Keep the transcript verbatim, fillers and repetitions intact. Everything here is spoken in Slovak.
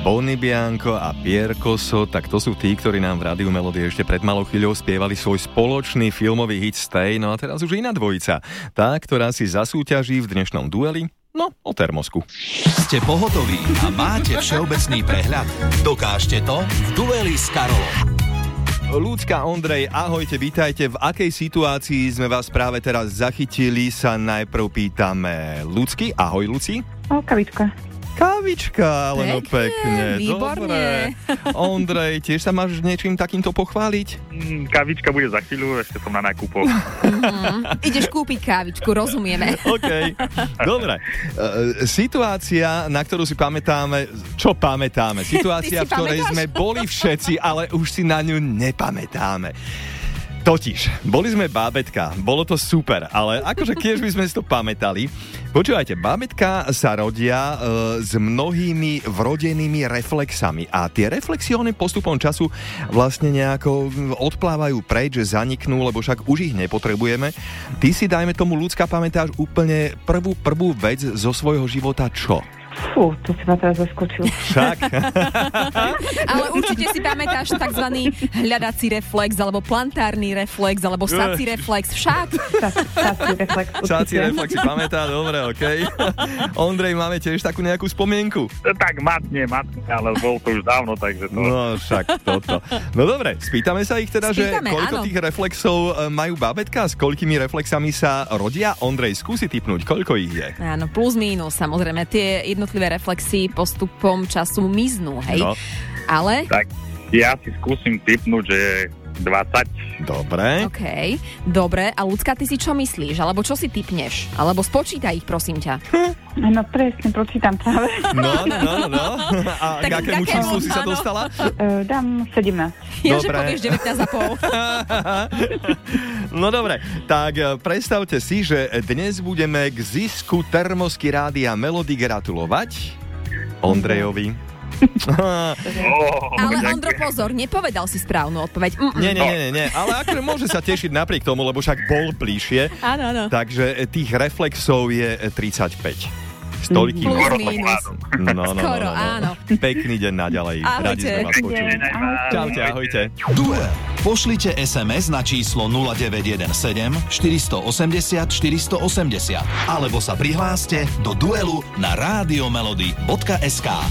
Bonnie Bianco a Pierre Cosso, tak to sú tí, ktorí nám v Rádiu Melody ešte pred malou chvíľou spievali svoj spoločný filmový hit Stay, no a teraz už iná dvojica. Tá, ktorá si zasúťaží v dnešnom dueli, no o termosku. Ste pohotoví a máte všeobecný prehľad? Dokážte to v dueli s Karolom. Ľudská, Ondrej, ahojte, vítajte. V akej situácii sme vás práve teraz zachytili, sa najprv pýtame Ľudsky. Ahoj, Luci. O, kavička. Kavička, ale no pekne. Výborne. Dobre. Ondrej, tiež sa máš niečím takýmto pochváliť? Mm, kavička bude za chvíľu, ešte som na nákupoch. Mm-hmm. Ideš kúpiť kávičku, rozumieme. OK, dobre. E, situácia, na ktorú si pamätáme, čo pamätáme? Situácia, v ktorej pamätáš? sme boli všetci, ale už si na ňu nepamätáme. Totiž, boli sme bábetka, bolo to super, ale akože keď by sme si to pamätali, počúvajte, bábetka sa rodia e, s mnohými vrodenými reflexami a tie reflexie postupom času vlastne nejako odplávajú preč, že zaniknú, lebo však už ich nepotrebujeme. Ty si, dajme tomu, Ľudská, pamätáš úplne prvú, prvú vec zo svojho života čo? Fú, to si ma teraz zaskočil. Však. Ale určite si pamätáš takzvaný hľadací reflex, alebo plantárny reflex, alebo sací reflex, však. Sací reflex. Sací reflex si pamätá, dobre, okej. Okay. Ondrej, máme tiež takú nejakú spomienku? Tak matne, matne, ale bol to už dávno, takže to... No však toto. No dobre, spýtame sa ich teda, Spýtame, že koľko áno. tých reflexov majú bábetka, s koľkými reflexami sa rodia? Ondrej, skúsi tipnúť, koľko ich je? Áno, plus mínus, samozrejme. Tie jednotlivé reflexy postupom času miznú, hej? No. Ale... Tak ja si skúsim tipnúť, že je dvadsať. Dobre. OK, dobre. A Ľudská, ty si čo myslíš? Alebo čo si tipneš? Alebo spočítaj ich, prosím ťa. No presne, počítam práve. No, no, no, no. A Tak k akému takému, číslu si sa áno. dostala? Uh, dám sedemnásť. Ja, že Dobre. povieš devätnásť a pol. No dobre, tak e, predstavte si, že dnes budeme k zisku termosky Rádia Melody gratulovať Ondrejovi. Oh, Ale ďakujem. Ondro, pozor, nepovedal si správnu odpoveď. Mm-mm. Nie, nie, nie, nie, ale akože môže sa tešiť napriek tomu, lebo však bol bližšie. Áno, áno. Takže tých reflexov je tridsaťpäť. S toľkým. Plus Skoro som mínus. vládol. No, no, no, Skoro, no, no. áno. Pekný deň naďalej. Ahojte. Radi sme vás počuli. Čaute, ahojte. Duel. Pošlite es em es na číslo nula deväť jeden sedem štyri osem nula štyri osem nula alebo sa prihláste do duelu na radiomelody bodka es ká.